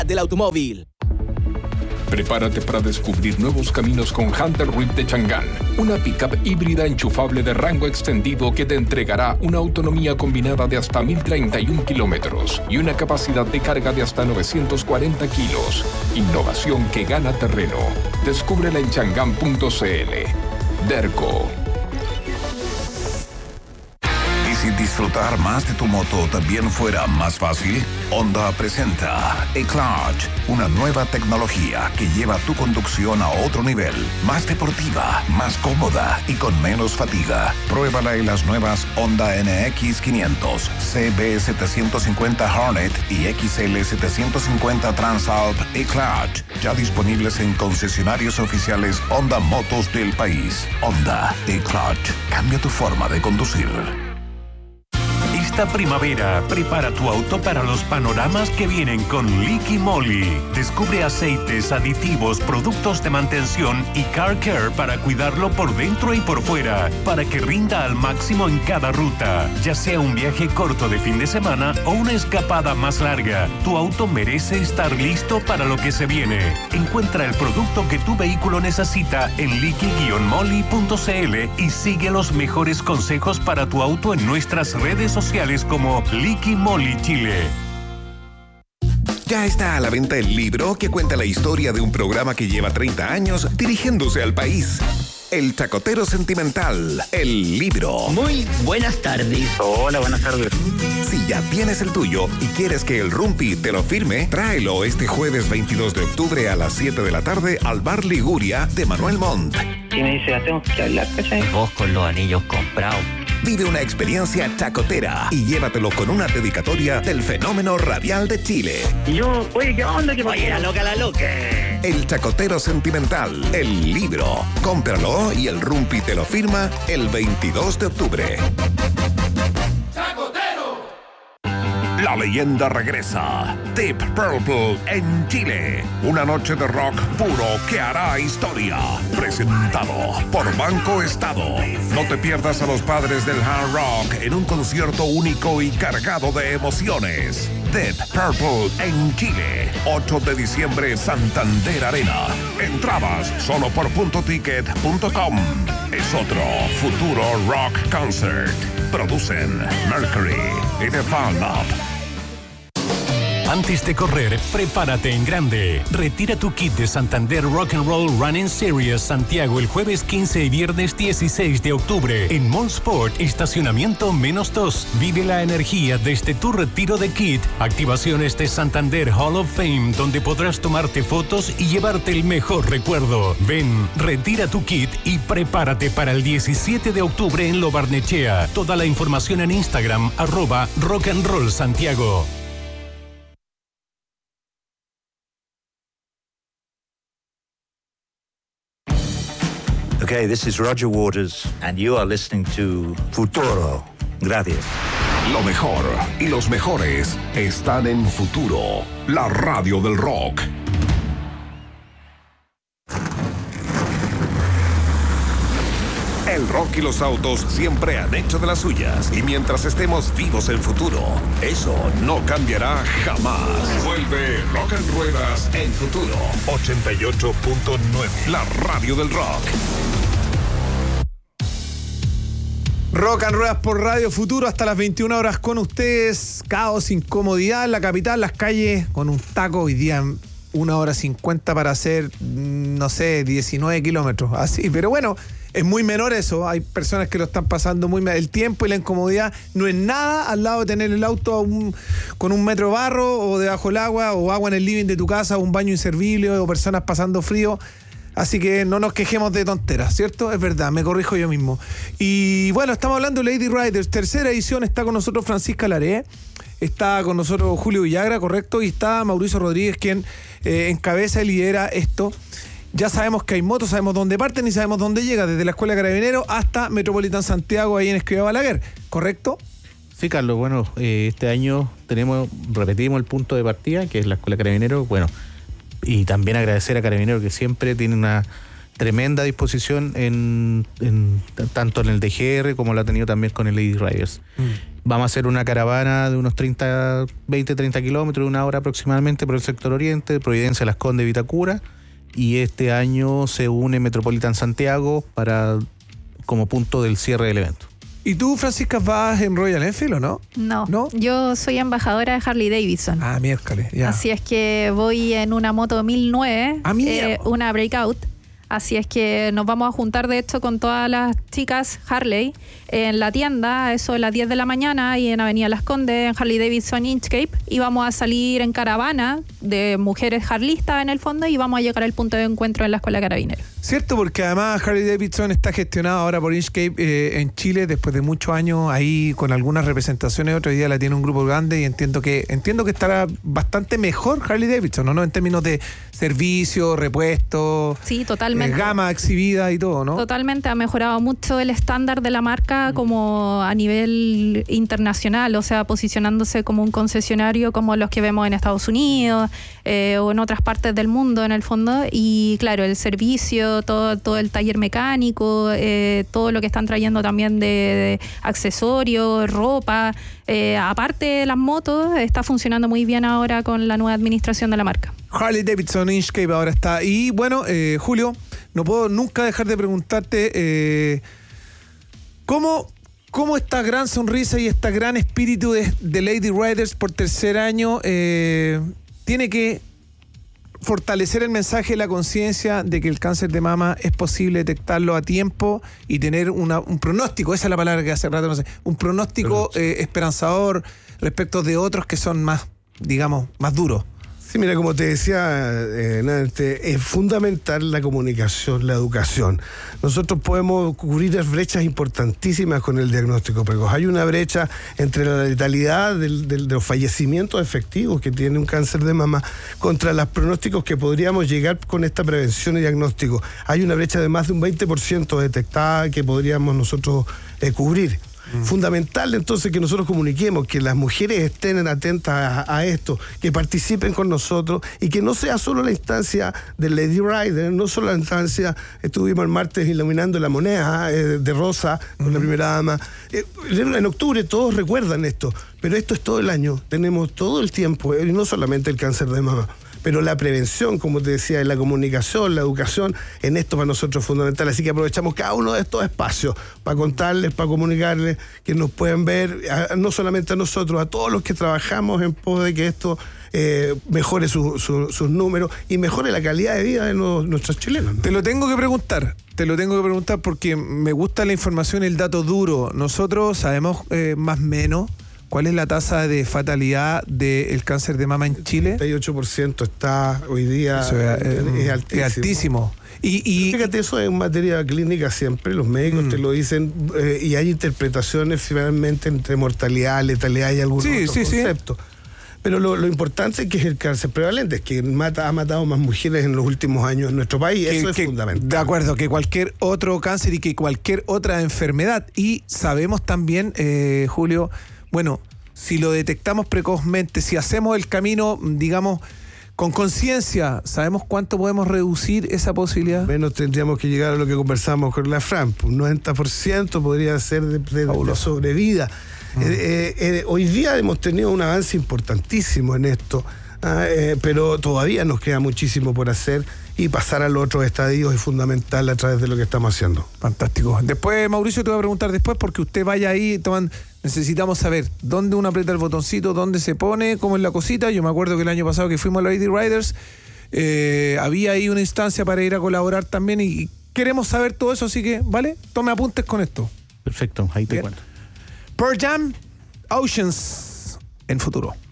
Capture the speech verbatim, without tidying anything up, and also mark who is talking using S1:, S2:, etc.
S1: del automóvil.
S2: Prepárate para descubrir nuevos caminos con Hunter Reef de Chang'an, una pickup híbrida enchufable de rango extendido que te entregará una autonomía combinada de hasta mil treinta y uno kilómetros y una capacidad de carga de hasta novecientos cuarenta kilos. Innovación que gana terreno. Descúbrela en chang'an punto c l. Derco.
S3: Si disfrutar más de tu moto también fuera más fácil, Honda presenta E-Clutch, una nueva tecnología que lleva tu conducción a otro nivel, más deportiva, más cómoda y con menos fatiga. Pruébala en las nuevas Honda N X quinientos, C B setecientos cincuenta Hornet y X L setecientos cincuenta Transalp E-Clutch, ya disponibles en concesionarios oficiales Honda Motos del país. Honda E-Clutch, cambia tu forma de conducir.
S4: Esta primavera, prepara tu auto para los panoramas que vienen con Liqui Moly. Descubre aceites, aditivos, productos de mantención y car care para cuidarlo por dentro y por fuera, para que rinda al máximo en cada ruta. Ya sea un viaje corto de fin de semana o una escapada más larga, tu auto merece estar listo para lo que se viene. Encuentra el producto que tu vehículo necesita en liqui moly punto c l y sigue los mejores consejos para tu auto en nuestras redes sociales como Liqui Moly Chile.
S3: Ya está a la venta el libro que cuenta la historia de un programa que lleva treinta años dirigiéndose al país. El Chacotero Sentimental, el libro.
S5: Muy buenas tardes.
S6: Hola, buenas tardes.
S3: Si ya tienes el tuyo y quieres que el Rumpi te lo firme, tráelo este jueves veintidós de octubre a las siete de la tarde al Bar Liguria de Manuel Montt.
S6: Y me dice, tengo que hablar, ¿cachai?
S5: Vos con los anillos comprados.
S3: Vive una experiencia chacotera y llévatelo con una dedicatoria del fenómeno radial de Chile.
S6: Y yo, oye, ¿qué onda? ¿Qué
S5: Oye, la loca, la loca.
S3: El Chacotero Sentimental, el libro. Cómpralo y el Rumpi te lo firma el veintidós de octubre. La leyenda regresa. Deep Purple en Chile. Una noche de rock puro que hará historia. Presentado por Banco Estado. No te pierdas a los padres del hard rock en un concierto único y cargado de emociones. Deep Purple en Chile. ocho de diciembre, Santander Arena. Entradas solo por punto ticket punto com. Es otro futuro rock concert. Producen Mercury y The Fan Up.
S4: Antes de correr, prepárate en grande. Retira tu kit de Santander Rock and Roll Running Series Santiago el jueves quince y viernes dieciséis de octubre. En Mall Sport, estacionamiento menos dos. Vive la energía desde tu retiro de kit. Activaciones de Santander Hall of Fame, donde podrás tomarte fotos y llevarte el mejor recuerdo. Ven, retira tu kit y prepárate para el diecisiete de octubre en Lo Barnechea. Toda la información en Instagram, arroba Rock and Roll Santiago.
S7: Okay, this is Roger Waters, and you are listening to Futuro. Gracias.
S3: Lo mejor y los mejores están en Futuro, la radio del rock. El rock y los autos siempre han hecho de las suyas. Y mientras estemos vivos en Futuro, eso no cambiará jamás. Vuelve Rock and Ruedas en Futuro. ochenta y ocho punto nueve. La radio del rock.
S8: Rock and Ruedas por Radio Futuro hasta las veintiuna horas con ustedes. Caos, incomodidad en la capital, las calles con un taco hoy día una hora cincuenta para hacer, no sé, diecinueve kilómetros. Así, pero bueno, es muy menor eso. Hay personas que lo están pasando muy mal. El tiempo y la incomodidad no es nada al lado de tener el auto a un, con un metro de barro o debajo del agua o agua en el living de tu casa o un baño inservible o personas pasando frío. Así que no nos quejemos de tonteras, ¿cierto? Es verdad, me corrijo yo mismo. Y bueno, estamos hablando de Lady Riders, tercera edición. Está con nosotros Francisca Laré, está con nosotros Julio Villagra, correcto, y está Mauricio Rodríguez, quien eh, encabeza y lidera esto. Ya sabemos que hay motos, sabemos dónde parten y sabemos dónde llega, desde la Escuela de Carabineros hasta Metropolitan Santiago, ahí en Escribá Balaguer, ¿correcto?
S9: Sí, Carlos, bueno, eh, este año tenemos, repetimos el punto de partida, que es la Escuela de Carabineros, bueno, y también agradecer a Carabineros, que siempre tiene una tremenda disposición en, en tanto en el D G R como lo ha tenido también con el Lady Riders. Mm. Vamos a hacer una caravana de unos treinta, veinte, treinta kilómetros, una hora aproximadamente por el sector oriente, Providencia, Las Condes, Vitacura. Y este año se une Metropolitan Santiago para como punto del cierre del evento.
S8: ¿Y tú, Francisca, vas en Royal Enfield o no?
S1: No,
S8: ¿No?
S1: Yo soy embajadora de Harley Davidson.
S8: Ah, miércoles, ya.
S1: Así es que voy en una moto mil nueve,
S8: Ah, mira.
S1: eh, una Breakout. Así es que nos vamos a juntar, de hecho, con todas las chicas Harley en la tienda, a eso de las diez de la mañana, y en Avenida Las Condes, en Harley Davidson Inchcape, y vamos a salir en caravana de mujeres harlistas en el fondo, y vamos a llegar al punto de encuentro en la Escuela Carabinero.
S8: Cierto, porque además Harley Davidson está gestionado ahora por Inchcape eh, en Chile después de muchos años, ahí con algunas representaciones. Otro día la tiene un grupo grande y entiendo que entiendo que estará bastante mejor Harley Davidson, ¿no? ¿no? En términos de servicio, repuesto,
S1: Sí, totalmente.
S8: eh, gama exhibida y todo, ¿no?
S1: Totalmente, ha mejorado mucho el estándar de la marca como a nivel internacional, o sea, posicionándose como un concesionario como los que vemos en Estados Unidos eh, o en otras partes del mundo en el fondo. Y claro, el servicio, todo, todo el taller mecánico, eh, todo lo que están trayendo también de, de accesorios, ropa, eh, aparte de las motos, está funcionando muy bien ahora con la nueva administración de la marca.
S8: Harley Davidson Inchcape ahora está. Y bueno, eh, Julio, no puedo nunca dejar de preguntarte eh, ¿cómo, cómo esta gran sonrisa y este gran espíritu de, de Lady Riders por tercer año eh, tiene que fortalecer el mensaje de la conciencia de que el cáncer de mama es posible detectarlo a tiempo y tener una, un pronóstico, esa es la palabra que hace rato no sé, un pronóstico eh, esperanzador respecto de otros que son más, digamos, más duros?
S10: Sí, mira, como te decía, eh, Nante, es fundamental la comunicación, la educación. Nosotros podemos cubrir brechas importantísimas con el diagnóstico precoz. Hay una brecha entre la letalidad del, del, de los fallecimientos efectivos que tiene un cáncer de mama contra los pronósticos que podríamos llegar con esta prevención y diagnóstico. Hay una brecha de más de un veinte por ciento detectada que podríamos nosotros eh, cubrir. Fundamental entonces que nosotros comuniquemos, que las mujeres estén atentas a, a esto, que participen con nosotros y que no sea solo la instancia de Lady Rider, no solo la instancia, estuvimos el martes iluminando la moneda eh, de Rosa con uh-huh. la primera dama. Eh, en octubre todos recuerdan esto, pero esto es todo el año, tenemos todo el tiempo, y eh, no solamente el cáncer de mama. Pero la prevención, como te decía, la comunicación, la educación, en esto para nosotros es fundamental. Así que aprovechamos cada uno de estos espacios para contarles, para comunicarles, que nos pueden ver, a, no solamente a nosotros, a todos los que trabajamos en pos de que esto eh, mejore su, su, sus números y mejore la calidad de vida de los, nuestros chilenos, ¿no?
S8: Te lo tengo que preguntar, te lo tengo que preguntar porque me gusta la información y el dato duro. Nosotros sabemos eh, más o menos ¿cuál es la tasa de fatalidad del cáncer de mama en Chile?
S10: El treinta y ocho por ciento está hoy día,
S8: eso es,
S10: es, es altísimo.
S8: Es altísimo. Y, y
S10: fíjate, eso es en materia clínica siempre, los médicos mm. te lo dicen, eh, y hay interpretaciones finalmente entre mortalidad, letalidad y algunos
S8: sí,
S10: otros
S8: sí,
S10: conceptos.
S8: Sí.
S10: Pero lo, lo importante es que es el cáncer prevalente, es que mata, ha matado más mujeres en los últimos años en nuestro país,
S8: que,
S10: eso es
S8: que,
S10: fundamental.
S8: De acuerdo, que cualquier otro cáncer y que cualquier otra enfermedad. Y sabemos también, eh, Julio, bueno, si lo detectamos precozmente, si hacemos el camino, digamos, con conciencia, ¿sabemos cuánto podemos reducir esa posibilidad?
S10: Menos tendríamos que llegar a lo que conversamos con la Fran, un noventa por ciento podría ser de, de, de sobrevida. Mm. Eh, eh, hoy día hemos tenido un avance importantísimo en esto, ah, eh, pero todavía nos queda muchísimo por hacer y pasar a los otros estadios es fundamental a través de lo que estamos haciendo.
S8: Fantástico. Después, Mauricio, te voy a preguntar después, porque usted vaya ahí, toman, necesitamos saber dónde uno aprieta el botoncito, dónde se pone, cómo es la cosita. Yo me acuerdo que el año pasado que fuimos a Lady Riders, eh, había ahí una instancia para ir a colaborar también y, y queremos saber todo eso, así que, ¿vale? Tome apuntes con esto.
S9: Perfecto, ahí te
S8: Bien.
S9: cuento.
S8: Pearl Jam, Oceans, en futuro.